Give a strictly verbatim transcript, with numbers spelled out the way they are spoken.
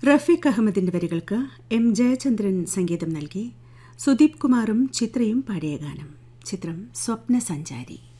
റഫീഖ് അഹമ്മദിന്റെ വരികൾക്ക് എം ജയചന്ദ്രൻ സംഗീതം നൽകി സുദീപ് കുമാറും ചിത്രയും പാടിയ ഗാനം. ചിത്രം സ്വപ്നസഞ്ചാരി.